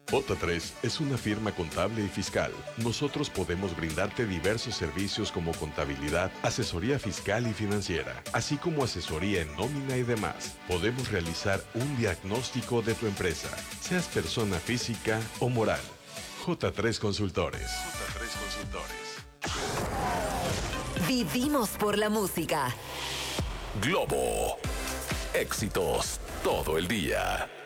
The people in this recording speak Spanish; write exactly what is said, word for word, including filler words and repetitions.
J tres es una firma contable y fiscal. Nosotros podemos brindarte diversos servicios como contabilidad, asesoría fiscal y financiera, así como asesoría en nómina y demás. Podemos realizar un diagnóstico de tu empresa, seas persona física o moral. J tres Consultores. J tres Consultores. Vivimos por la música. Globo. Éxitos todo el día.